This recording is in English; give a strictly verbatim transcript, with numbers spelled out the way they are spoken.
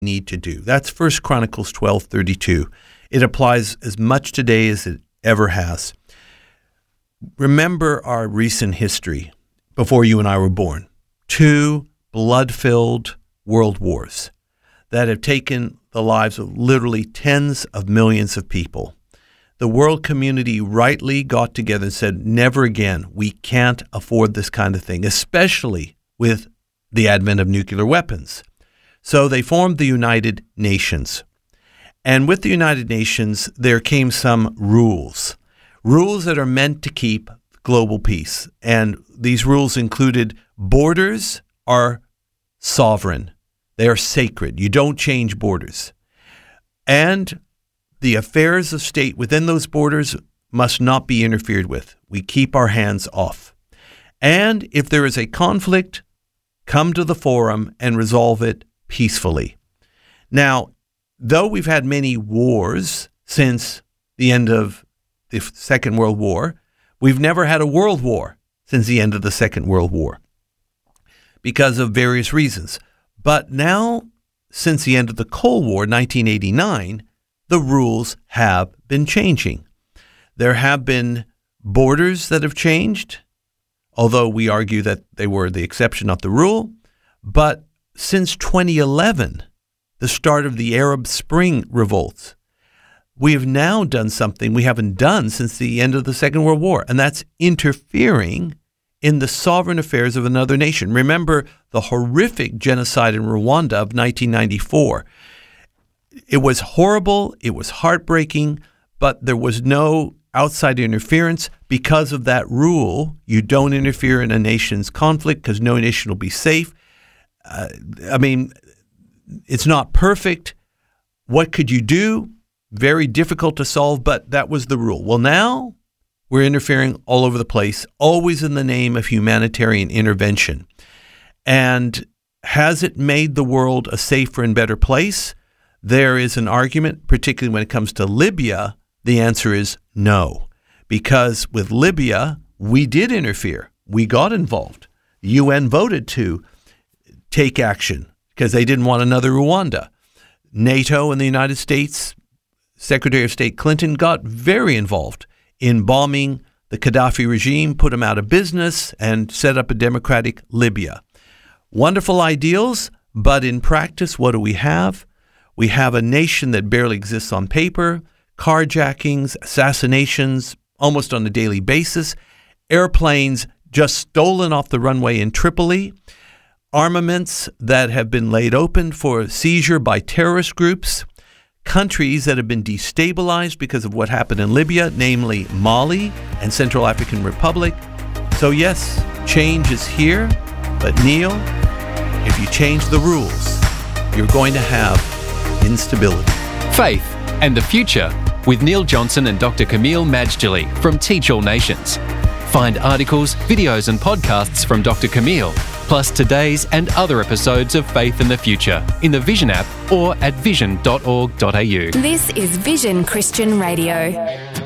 need to do. That's First Chronicles twelve thirty-two. It applies as much today as it ever has. Remember our recent history before you and I were born. Two blood-filled world wars that have taken the lives of literally tens of millions of people. The world community rightly got together and said, never again, we can't afford this kind of thing, especially with the advent of nuclear weapons. So they formed the United Nations. And with the United Nations, there came some rules, rules that are meant to keep global peace. And these rules included borders are sovereign. They are sacred. You don't change borders. And the affairs of state within those borders must not be interfered with. We keep our hands off. And if there is a conflict, come to the forum and resolve it peacefully. Now, though we've had many wars since the end of the Second World War, we've never had a world war since the end of the Second World War because of various reasons. But now, since the end of the Cold War, nineteen eighty-nine, the rules have been changing. There have been borders that have changed, although we argue that they were the exception, not the rule. But since twenty eleven, the start of the Arab Spring revolts, we have now done something we haven't done since the end of the Second World War, and that's interfering in the sovereign affairs of another nation. Remember the horrific genocide in Rwanda of nineteen ninety-four. It was horrible, it was heartbreaking, but there was no outside interference because of that rule. You don't interfere in a nation's conflict because no nation will be safe. Uh, I mean, it's not perfect. What could you do? Very difficult to solve, but that was the rule. Well, now we're interfering all over the place, always in the name of humanitarian intervention. And has it made the world a safer and better place? There is an argument, particularly when it comes to Libya. The answer is no, because with Libya, we did interfere. We got involved. The U N voted to take action because they didn't want another Rwanda. NATO and the United States, Secretary of State Clinton got very involved in bombing the Gaddafi regime, put him out of business, and set up a democratic Libya. Wonderful ideals, but in practice, what do we have? We have a nation that barely exists on paper, carjackings, assassinations almost on a daily basis, airplanes just stolen off the runway in Tripoli, armaments that have been laid open for seizure by terrorist groups, countries that have been destabilized because of what happened in Libya, namely Mali and Central African Republic. So yes, change is here, but Neil, if you change the rules, you're going to have instability. Faith and the Future with Neil Johnson and Doctor Camille Majdali from Teach All Nations. Find articles, videos and podcasts from Doctor Camille, plus today's and other episodes of Faith and the Future in the Vision app or at vision dot org dot a u. This is Vision Christian Radio.